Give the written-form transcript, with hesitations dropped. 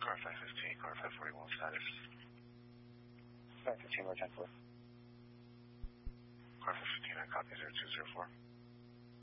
Car 515, car 541 status. 515, roger 10-4. Car 515, I copy 0204.